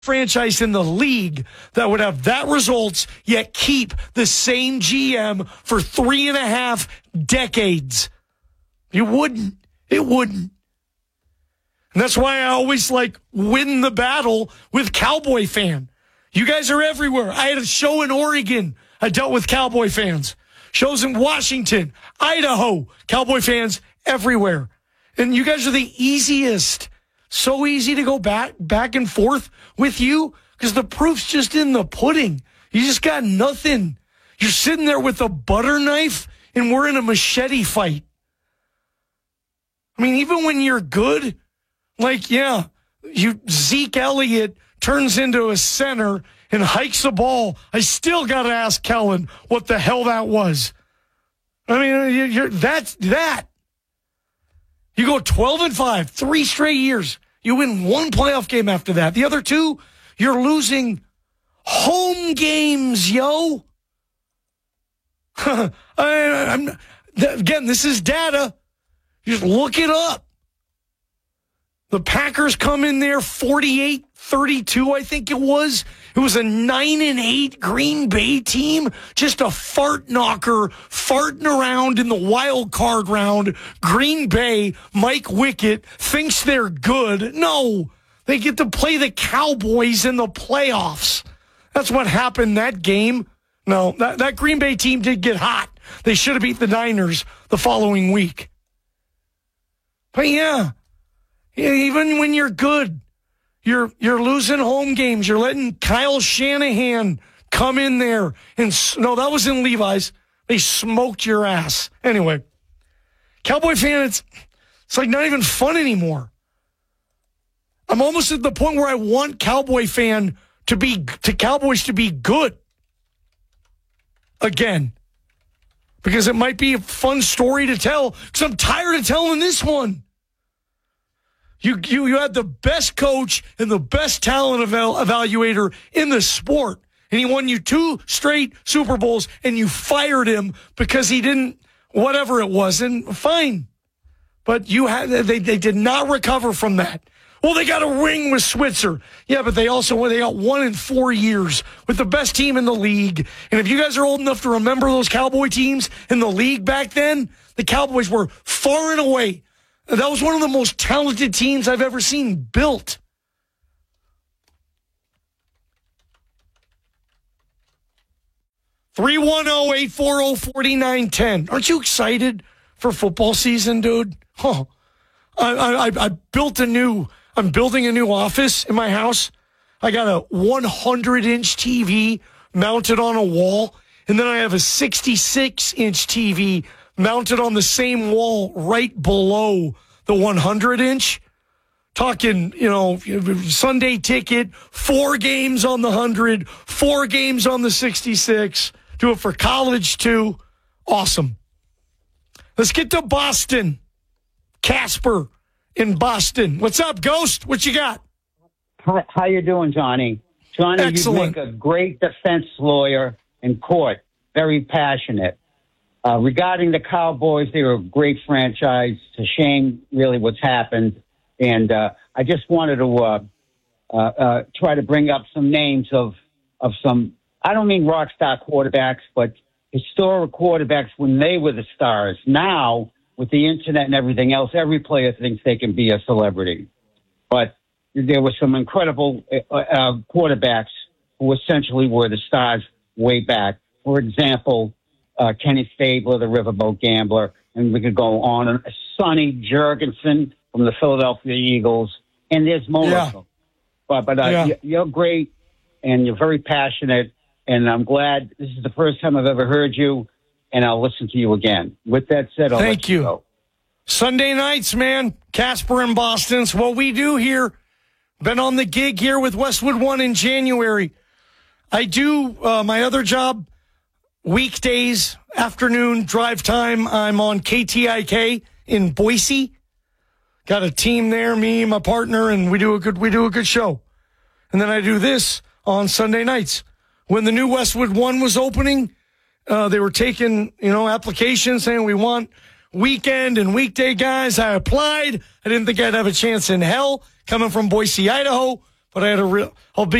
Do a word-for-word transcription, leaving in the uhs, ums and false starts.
franchise in the league that would have that results yet keep the same G M for three and a half decades. You wouldn't. It wouldn't. And that's why I always like win the battle with Cowboy fan. You guys are everywhere. I had a show in Oregon. I dealt with Cowboy fans. Shows in Washington, Idaho, Cowboy fans everywhere. And you guys are the easiest. So easy to go back back and forth with you because the proof's just in the pudding. You just got nothing. You're sitting there with a butter knife and we're in a machete fight. I mean, even when you're good, like, yeah, you Zeke Elliott turns into a center and hikes a ball. I still got to ask Kellen what the hell that was. I mean, you're, that's that. You go twelve and five, three straight years. You win one playoff game after that. The other two, you're losing home games, yo. I, I'm, again, this is data. Just look it up. The Packers come in there forty-eight thirty-two, I think it was. It was a nine and eight Green Bay team, just a fart knocker, farting around in the wild card round. Green Bay, Mike Wickett thinks they're good. No, they get to play the Cowboys in the playoffs. That's what happened that game. No, that, that Green Bay team did get hot. They should have beat the Niners the following week. But yeah, even when you're good, you're you're losing home games. You're letting Kyle Shanahan come in there. And no, that was in Levi's. They smoked your ass. Anyway, Cowboy fan, it's, it's like not even fun anymore. I'm almost at the point where I want Cowboy fan to be, to Cowboys to be good again. Because it might be a fun story to tell. Because I'm tired of telling this one. You, you you had the best coach and the best talent eval- evaluator in the sport. And he won you two straight Super Bowls, and you fired him because he didn't, whatever it was. And fine. But you had they, they did not recover from that. Well, they got a ring with Switzer. Yeah, but they also they got one in four years with the best team in the league. And if you guys are old enough to remember those Cowboy teams in the league back then, the Cowboys were far and away. That was one of the most talented teams I've ever seen built. three one zero, eight four zero, four nine one zero. Aren't you excited for football season, dude? Oh, I, I, I built a new... I'm building a new office in my house. I got a one hundred inch T V mounted on a wall, and then I have a sixty-six inch T V mounted on the same wall right below the one hundred inch. Talking, you know, Sunday ticket, four games on the one hundred, four games on the sixty-six. Do it for college, too. Awesome. Let's get to Boston. Casper in Boston. What's up, Ghost? What you got? How, how you doing, Johnny? Johnny, Excellent. You make a great defense lawyer in court. Very passionate. Uh, regarding the Cowboys, they were a great franchise. It's a shame, really, what's happened. And uh, I just wanted to uh, uh, uh, try to bring up some names of, of some, I don't mean rock star quarterbacks, but historic quarterbacks when they were the stars. Now, with the internet and everything else, every player thinks they can be a celebrity. But there were some incredible uh, uh, quarterbacks who essentially were the stars way back. For example, uh, Kenny Stabler, the Riverboat Gambler, and we could go on. And Sonny Jurgensen from the Philadelphia Eagles, and there's more. Yeah. But, but uh, yeah. you're great, and you're very passionate, and I'm glad this is the first time I've ever heard you. And I'll listen to you again. With that said, I'll Thank let you, you. Go. Sunday nights, man. Casper in Boston. It's what we do here. Been on the gig here with Westwood One in January. I do uh, my other job weekdays, afternoon drive time. I'm on K T I K in Boise. Got a team there, me, my partner, and we do a good we do a good show. And then I do this on Sunday nights. When the new Westwood One was opening, Uh, they were taking, you know, applications saying we want weekend and weekday guys. I applied. I didn't think I'd have a chance in hell coming from Boise, Idaho, but I had a real. I'll be